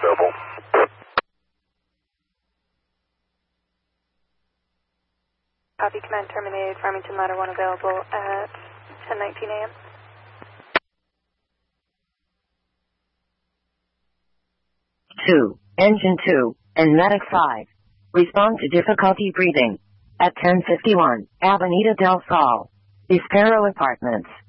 available. Copy, command terminated. Farmington ladder 1 available at 10:19 a.m. 2, Engine 2, and Medic 5. Respond to difficulty breathing at 1051 Avenida del Sol, Espero Apartments.